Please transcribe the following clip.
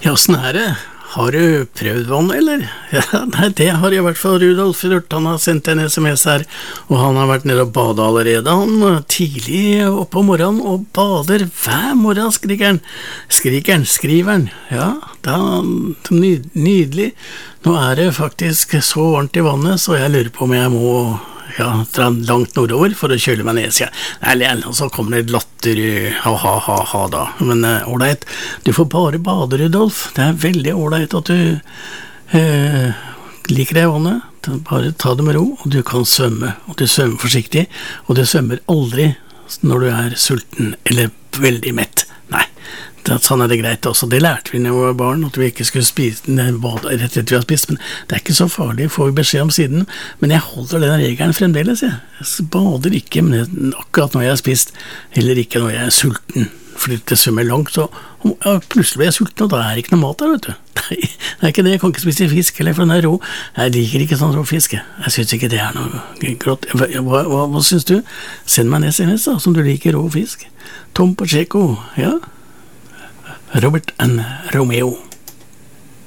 Ja, åssen det? Har du prøvd vann, eller? Ja, nei, det har i hvert fall Rudolf Rørt. Han har sendt en SMS her, og han har vært nede og badet allerede. Han tidlig oppe om morgenen og bader hver morgen, skriver han. Ja, da, nydelig. Nå det faktisk så varmt i vannet, så jeg lurer på om jeg må dra langt nordover for å kjøle meg ned, sier jeg. Eller så kommer det latter, ha da. Men ordentlig, du får bare bade, Rudolf. Det veldig ordentlig at du liker det i vannet. Bare ta det med ro, og du kan svømme. Og du svømmer forsiktig, og du svømmer aldri når du sulten eller veldig mett. Nei. Sånn det greit også. Det lærte vi når vi var barn, at vi ikke skulle spise bade rett etter vi har spist, men det ikke så farlig, får vi beskjed om siden. Men jeg holder den regelen fremdeles, jeg bader ikke, men akkurat når jeg har spist, heller ikke når jeg sulten, fordi det svømmer langt, så plutselig blir jeg sulten, og da det ikke noe mat der, vet du. Nei, det ikke det, jeg kan ikke spise fisk, eller for den rå. Jeg liker ikke sånn rå fisk, jeg synes ikke det noe grått. Hva synes du? Send meg en SMS da, som du liker rå fisk. Tom Pacheco, ja? Robert and Romeo.